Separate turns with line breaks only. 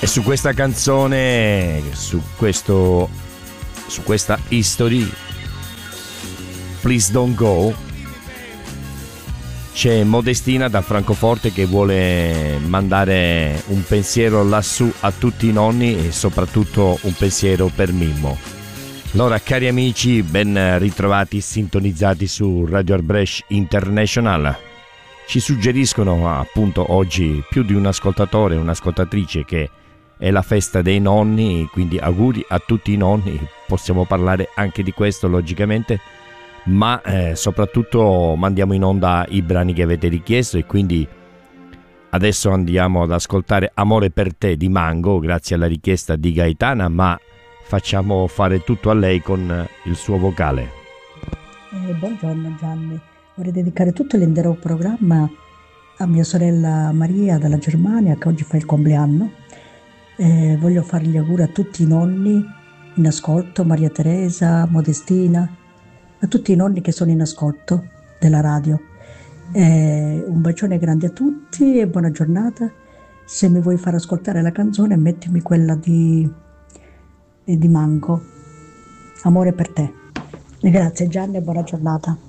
E su questa canzone, su questa History, Please Don't Go, c'è Modestina da Francoforte che vuole mandare un pensiero lassù a tutti i nonni e soprattutto un pensiero per Mimmo. Allora, cari amici, ben ritrovati, sintonizzati su Radio Arbresh International. Ci suggeriscono appunto oggi più di un ascoltatore e un'ascoltatrice che è la festa dei nonni, quindi auguri a tutti i nonni. Possiamo parlare anche di questo logicamente, ma soprattutto mandiamo in onda i brani che avete richiesto, e quindi adesso andiamo ad ascoltare Amore per te di Mango, grazie alla richiesta di Gaetana, ma facciamo fare tutto a lei con il suo vocale.
Buongiorno Gianni, vorrei dedicare tutto l'intero programma a mia sorella Maria dalla Germania che oggi fa il compleanno. Voglio fare gli auguri a tutti i nonni in ascolto, Maria Teresa, Modestina, a tutti i nonni che sono in ascolto della radio. Un bacione grande a tutti e buona giornata. Se mi vuoi far ascoltare la canzone, mettimi quella di Mango, Amore per te. Grazie Gianni e buona giornata.